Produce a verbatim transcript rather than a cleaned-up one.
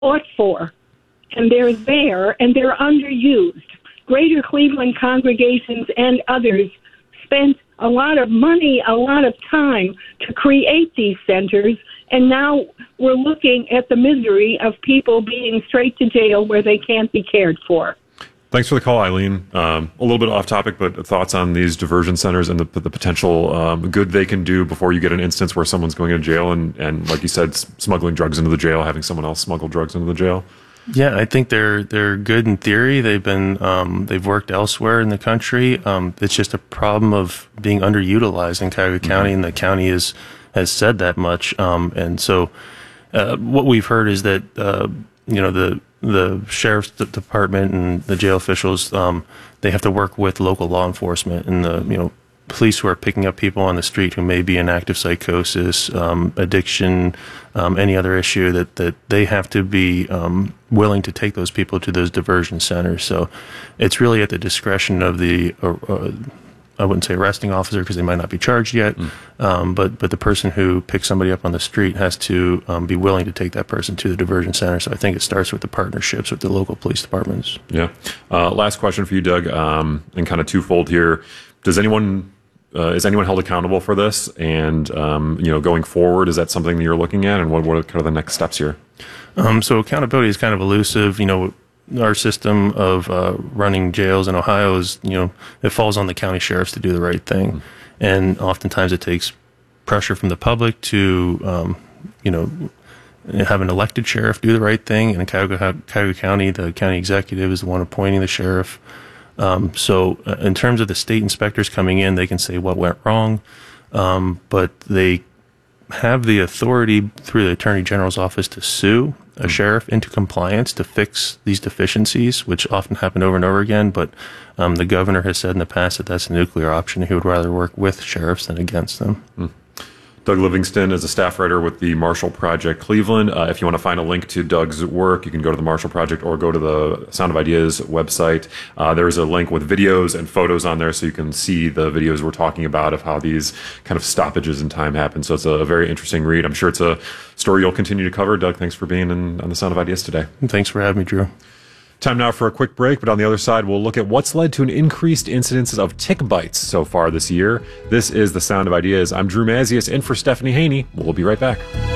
fought for, and they're there, and they're underused. Greater Cleveland congregations and others spent a lot of money, a lot of time to create these centers, and now we're looking at the misery of people being straight to jail where they can't be cared for. Thanks for the call, Eileen. Um, a little bit off topic, but thoughts on these diversion centers and the, the potential um, good they can do before you get an instance where someone's going to jail and, and, like you said, smuggling drugs into the jail, having someone else smuggle drugs into the jail? Yeah, I think they're they're good in theory. They've been um, they've worked elsewhere in the country. Um, it's just a problem of being underutilized in Cuyahoga mm-hmm. County, and the county is has said that much. Um, and so, uh, what we've heard is that uh, you know the the sheriff's department and the jail officials, um, they have to work with local law enforcement and the you know police who are picking up people on the street who may be in active psychosis, um, addiction, um, any other issue, that, that they have to be um, willing to take those people to those diversion centers. So it's really at the discretion of the, uh, uh, I wouldn't say arresting officer because they might not be charged yet, mm. um, but, but the person who picks somebody up on the street has to um, be willing to take that person to the diversion center. So I think it starts with the partnerships with the local police departments. Yeah. Uh, last question for you, Doug, um, and kind of twofold here. Does anyone... Uh, is anyone held accountable for this? And, um, you know, going forward, is that something that you're looking at? And what, what are kind of the next steps here? Um, so accountability is kind of elusive. You know, our system of uh, running jails in Ohio is, you know, it falls on the county sheriffs to do the right thing. Mm-hmm. And oftentimes it takes pressure from the public to, um, you know, have an elected sheriff do the right thing. And in Cuyahoga, Cuyahoga County, the county executive is the one appointing the sheriff. Um, so uh, in terms of the state inspectors coming in, they can say what went wrong, um, but they have the authority through the Attorney General's office to sue a sheriff into compliance to fix these deficiencies, which often happen over and over again. But um, the governor has said in the past that that's a nuclear option. He would rather work with sheriffs than against them. Mm. Doug Livingston is a staff writer with the Marshall Project Cleveland. Uh, if you want to find a link to Doug's work, you can go to the Marshall Project or go to the Sound of Ideas website. Uh, there's a link with videos and photos on there so you can see the videos we're talking about of how these kind of stoppages in time happen. So it's a very interesting read. I'm sure it's a story you'll continue to cover. Doug, thanks for being in, on the Sound of Ideas today. Thanks for having me, Drew. Time now for a quick break, but on the other side, we'll look at what's led to an increased incidences of tick bites so far this year. This is the Sound of Ideas. I'm Drew Mazius, in for Stephanie Haney. We'll be right back.